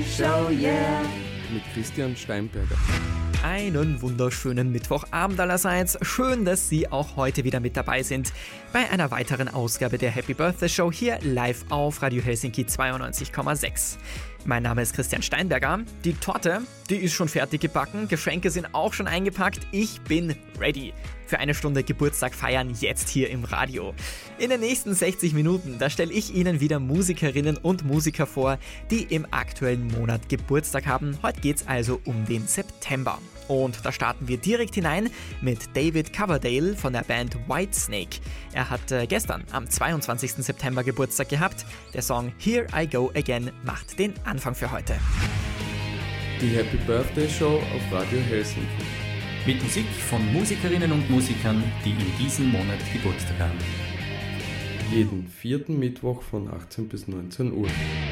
Show, yeah. Mit Christian Steinberger. Einen wunderschönen Mittwochabend allerseits. Schön, dass Sie auch heute wieder mit dabei sind bei einer weiteren Ausgabe der Happy Birthday Show hier live auf Radio Helsinki 92,6. Mein Name ist Christian Steinberger. Die Torte, die ist schon fertig gebacken, Geschenke sind auch schon eingepackt. Ich bin ready für eine Stunde Geburtstag feiern jetzt hier im Radio. In den nächsten 60 Minuten, da stelle ich Ihnen wieder Musikerinnen und Musiker vor, die im aktuellen Monat Geburtstag haben. Heute geht's also um den September. Und da starten wir direkt hinein mit David Coverdale von der Band Whitesnake. Er hat gestern am 22. September Geburtstag gehabt. Der Song Here I Go Again macht den Anfang für heute. Die Happy Birthday Show auf Radio Helsinki. Mit Musik von Musikerinnen und Musikern, die in diesem Monat Geburtstag haben. Jeden vierten Mittwoch von 18 bis 19 Uhr.